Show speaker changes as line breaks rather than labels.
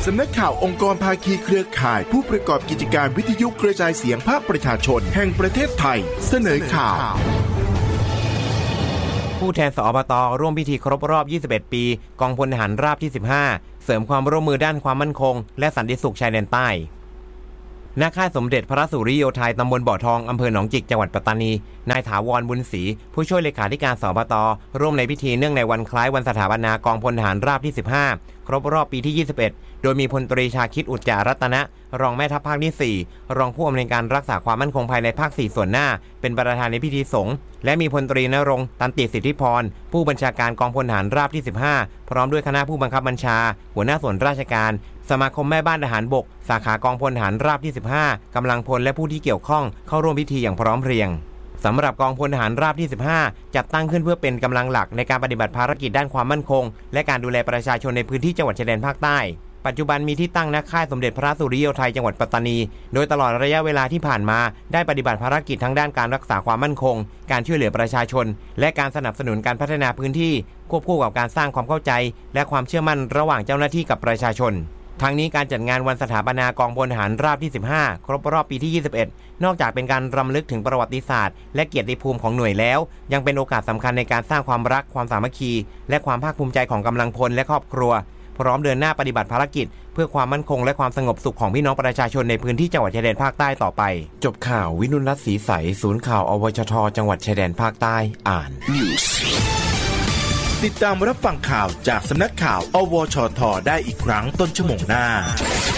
ำนักข่าวองค์กรภาคีเครือข่ายผู้ประกอบกิจการวิทยุกระจายเสียงภาคประชาชนแห่งประเทศไทยเสนอข่าว
ผู้แทนสอบต.ร่วมพิธีครบรอบ21ปีกองพลทหารราบที่15เสริมความร่วมมือด้านความมั่นคงและสันติสุขชายแดนใต้ณ ค่ายสมเด็จพระสุริโยไทยตำบลบ่อทองอำเภอหนองจิกจังหวัดปัตตานีนายถาวรบุญศรีผู้ช่วยเลขาธิการสอบต.ร่วมในพิธีเนื่องในวันคล้ายวันสถาปนากองพลทหารราบที่15ครบรอบปีที่21โดยมีพลตรีชาคิดอุจจารัตนะรองแม่ทัพภาคที่4รองผู้อำนวยการรักษาความมั่นคงภายในภาค4ส่วนหน้าเป็นประธานในพิธีสงฆ์และมีพลตรีณรงค์ตันติสิทธิพรผู้บัญชาการกองพลทหารราบที่15พร้อมด้วยคณะผู้บังคับบัญชาหัวหน้าส่วนราชการสมาคมแม่บ้านทหารบกสาขากองพลทหารราบที่15กำลังพลและผู้ที่เกี่ยวข้องเข้าร่วมพิธีอย่างพร้อมเพรียงสำหรับกองพลทหารราบที่15จัดตั้งขึ้นเพื่อเป็นกำลังหลักในการปฏิบัติภารกิจด้านความมั่นคงและการดูแลประชาชนในพื้นที่จังหวัดชายแดนภาคใต้ปัจจุบันมีที่ตั้งณ ค่ายสมเด็จพระสุริโยไทยจังหวัดปัตตานีโดยตลอดระยะเวลาที่ผ่านมาได้ปฏิบัติภารกิจทั้งด้านการรักษาความมั่นคงการช่วยเหลือประชาชนและการสนับสนุนการพัฒนาพื้นที่ควบคู่กับการสร้างความเข้าใจและความเชื่อมั่นระหว่างเจ้าหน้าที่กับประชาชนทั้งนี้การจัดงานวันสถาปนากองพลทหารราบที่15ครบรอบปีที่21นอกจากเป็นการรำลึกถึงประวัติศาสตร์และเกียรติภูมิของหน่วยแล้วยังเป็นโอกาสสำคัญในการสร้างความรักความสามัคคีและความภาคภูมิใจของกำลังพลและครอบครัวพร้อมเดินหน้าปฏิบัติภารกิจเพื่อความมั่นคงและความสงบสุขของพี่น้องประชาชนในพื้นที่จังหวัดชายแดนภาคใต้ต่อไปจบข่าววินุรัตน์ศรีใสศูนย์ข่าวอวชทจังหวัดชายแดนภาคใต้อ่าน
News ติดตามรับฟังข่าวจากสำนักข่าวอวชทได้อีกครั้งต้นชั่วโมงหน้า